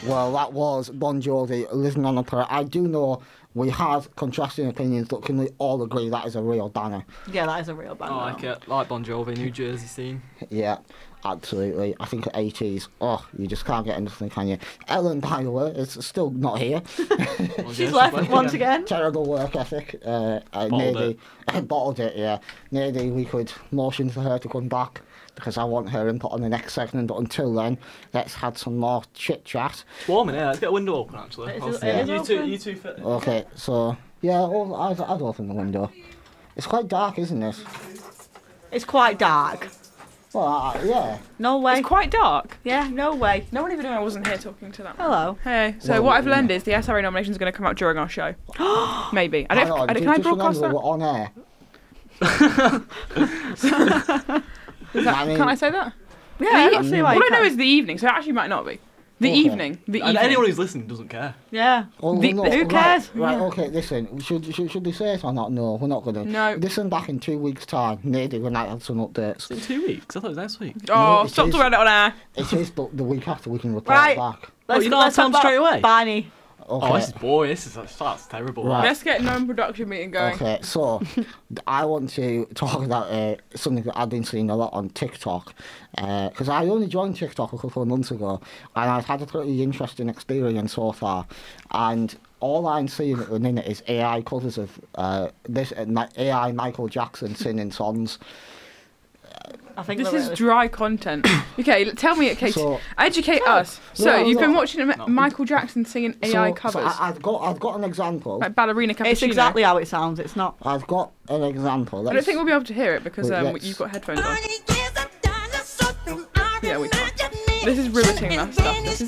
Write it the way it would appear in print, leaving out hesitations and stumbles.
Well, that was Bon Jovi, Living on a Prayer. I do know we have contrasting opinions, but can we all agree that is a real banger? Yeah, that is a real banger. I like it. Like Bon Jovi, New Jersey scene. Yeah, absolutely. I think 80s, you just can't get enough of them, can you? Ellen, by the way, is still not here. She's left once again. Terrible work ethic. Maybe bottled it, yeah. Maybe we could motion for her to come back, because I want her input on the next segment. But until then, let's have some more chit chat. It's warm in here. Let's get a window open, actually. You two fit. Okay, so yeah, I'd open the window. It's quite dark, isn't it? It's quite dark. Well, yeah. No way. It's quite dark. Yeah, no way. No one even knew I wasn't here talking to them. Hello. Hey, so Well, what I've learned is the SRA nomination is going to come out during our show. Maybe. I Hang don't. on, Can I just broadcast remember that? we're on air. Can I say that? Yeah, I see why All you I know can. is the evening, so it actually might not be. The Okay. evening. The And evening. anyone who's listening doesn't care. Yeah. Oh, The- no, who cares? Right, Yeah. okay, listen, should we say it or not? No, we're not going to. No. Listen back in 2 weeks' time, maybe when I have some updates. In 2 weeks? I thought it was next week. Oh, No, it stop is. talking about it on air. It is the week after we can report Right. back. you don't have time talk straight about away? Barney. Okay. Oh, this is boring. That's terrible. Right. Let's get non-production meeting going. Okay, so I want to talk about something that I've been seeing a lot on TikTok, because I only joined TikTok a couple of months ago, and I've had a pretty interesting experience so far. And all I'm seeing at the minute is AI covers of this AI Michael Jackson singing songs. I think This that is we're- dry content. Okay, tell me, Kate. So- Educate us. So No, you've been no. watching Michael Jackson singing AI covers, I've got an example. like Ballerina Cappuccino. It's exactly how it sounds. It's not. I've got an example. I don't think we'll be able to hear it because Let's- you've got headphones on. Yeah, we can't. This is riveting, that stuff. This